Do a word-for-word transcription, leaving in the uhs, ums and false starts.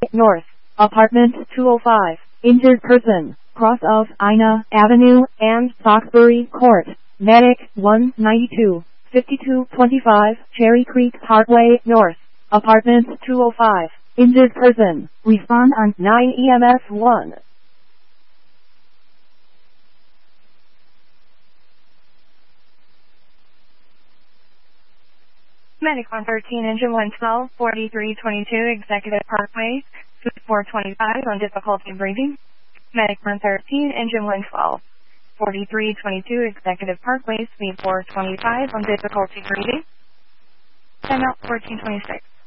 North. Apartment two oh five. Injured person. Cross of Ina Avenue and Foxbury Court. Medic one ninety-two. fifty-two twenty-five Cherry Creek Parkway North. Apartment two oh five. Injured person. Respond on nine E M S one. Medic one thirteen, engine one twelve, forty-three twenty-two, Executive Parkway, Suite four twenty-five, on difficulty breathing. Medic one thirteen, engine one twelve, forty-three twenty-two, Executive Parkway, Suite four twenty-five, on difficulty breathing. Timeout fourteen twenty-six.